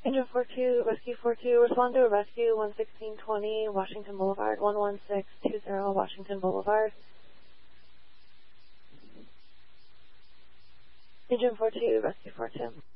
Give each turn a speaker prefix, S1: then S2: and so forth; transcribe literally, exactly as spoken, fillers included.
S1: Engine four two, Rescue four two, respond to a rescue one sixteen twenty, Washington Boulevard, one one six two zero, Washington Boulevard. Engine four two, Rescue four two.